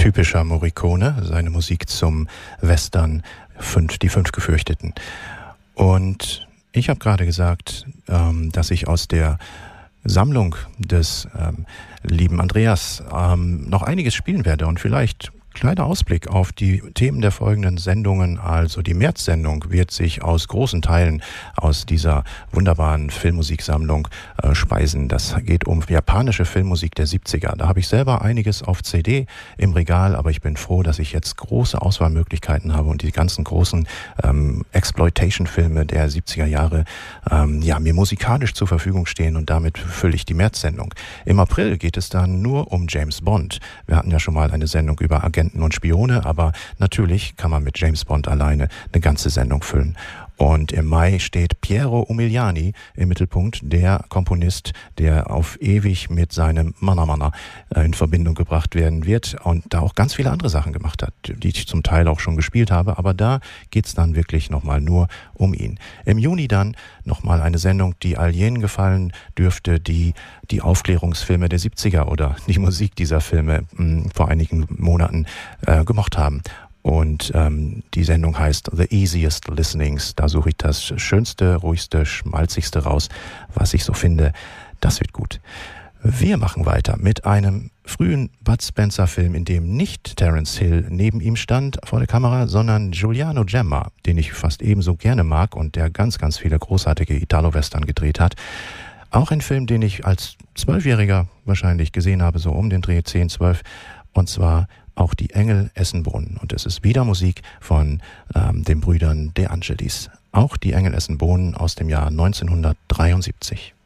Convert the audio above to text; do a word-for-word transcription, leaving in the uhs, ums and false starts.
typischer Morricone, seine Musik zum Western fünf, Die Fünf Gefürchteten. Und ich habe gerade gesagt, ähm, dass ich aus der Sammlung des ähm, lieben Andreas ähm, noch einiges spielen werde und vielleicht kleiner Ausblick auf die Themen der folgenden Sendungen. Also die März-Sendung wird sich aus großen Teilen aus dieser wunderbaren Filmmusiksammlung äh, speisen. Das geht um japanische Filmmusik der siebziger. Da habe ich selber einiges auf C D im Regal, aber ich bin froh, dass ich jetzt große Auswahlmöglichkeiten habe und die ganzen großen ähm, Exploitation-Filme der siebziger Jahre ähm, ja, mir musikalisch zur Verfügung stehen und damit fülle ich die März-Sendung. Im April geht es dann nur um James Bond. Wir hatten ja schon mal eine Sendung über Agenten und Spione, aber natürlich kann man mit James Bond alleine eine ganze Sendung füllen. Und im Mai steht Piero Umiliani im Mittelpunkt, der Komponist, der auf ewig mit seinem Manna Manna in Verbindung gebracht werden wird und da auch ganz viele andere Sachen gemacht hat, die ich zum Teil auch schon gespielt habe, aber da geht's dann wirklich nochmal nur um ihn. Im Juni dann nochmal eine Sendung, die all jenen gefallen dürfte, die die Aufklärungsfilme der siebziger oder die Musik dieser Filme mh, vor einigen Monaten äh, gemocht haben. Und ähm, die Sendung heißt The Easiest Listenings. Da suche ich das Schönste, Ruhigste, Schmalzigste raus, was ich so finde. Das wird gut. Wir machen weiter mit einem frühen Bud Spencer-Film, in dem nicht Terence Hill neben ihm stand vor der Kamera, sondern Giuliano Gemma, den ich fast ebenso gerne mag und der ganz, ganz viele großartige Italo-Western gedreht hat. Auch ein Film, den ich als Zwölfjähriger wahrscheinlich gesehen habe, so um den Dreh zehn, zwölf, und zwar auch Die Engel essen Bohnen. Und es ist wieder Musik von ähm, den Brüdern De Angelis. Auch Die Engel essen Bohnen aus dem Jahr neunzehnhundertdreiundsiebzig.